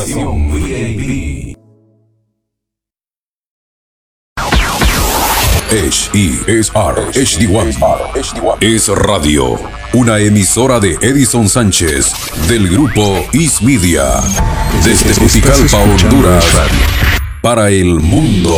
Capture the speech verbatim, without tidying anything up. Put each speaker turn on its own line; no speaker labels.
Estación V I P. H E S R H D uno es radio, una emisora de Edison Sánchez del grupo Is Media, desde Juticalpa, Honduras, para el mundo.